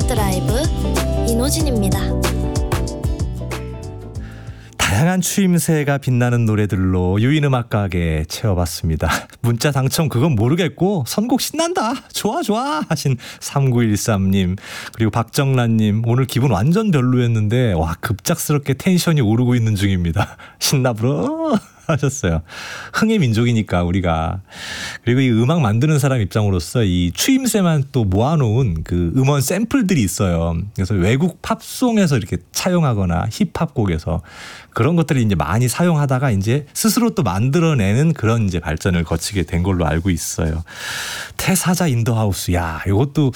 드라이브 이노진입니다. 다양한 추임새가 빛나는 노래들로 유인음악가게 채워봤습니다. 문자 당첨 그건 모르겠고 선곡 신난다 좋아 하신 3913님, 그리고 박정란님 오늘 기분 완전 별로였는데 와 급작스럽게 텐션이 오르고 있는 중입니다. 신나부러 하셨어요. 흥의 민족이니까 우리가. 그리고 이 음악 만드는 사람 입장으로서 이 추임새만 또 모아놓은 그 음원 샘플들이 있어요. 그래서 외국 팝송에서 이렇게 차용하거나 힙합곡에서 그런 것들을 이제 많이 사용하다가 이제 스스로 또 만들어내는 그런 이제 발전을 거치게 된 걸로 알고 있어요. 태사자 인더하우스, 야 이것도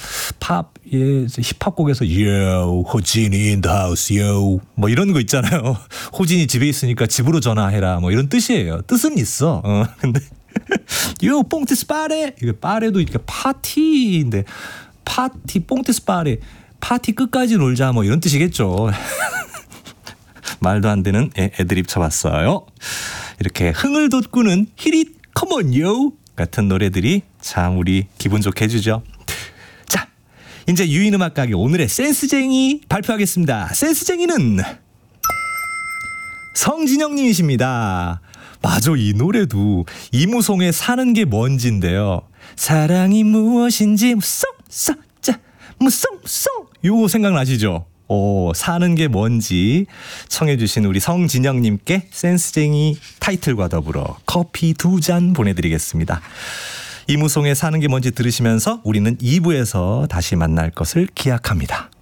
힙합곡에서 yo 호진이 인더하우스 yo 뭐 이런 거 있잖아요. 호진이 집에 있으니까 집으로 전화해라 뭐 이런 뜻이에요. 뜻은 있어. 근데 요 뽕티스 빠레, 이거 빠레도 이렇게 파티인데 파티 뽕티스 빠레 파티 끝까지 놀자 뭐 이런 뜻이겠죠. 말도 안 되는 애드립 쳐봤어요. 이렇게 흥을 돋구는 히릿 컴온 요 같은 노래들이 참 우리 기분 좋게 해주죠. 자, 이제 유인음악 가게 오늘의 센스쟁이 발표하겠습니다. 센스쟁이는 성진영님이십니다. 맞아, 이 노래도 이무송의 사는 게 뭔지인데요. 사랑이 무엇인지 무송 요거 생각나시죠? 사는 게 뭔지 청해 주신 우리 성진영님께 센스쟁이 타이틀과 더불어 커피 2잔 보내드리겠습니다. 이무송의 사는 게 뭔지 들으시면서 우리는 2부에서 다시 만날 것을 기약합니다.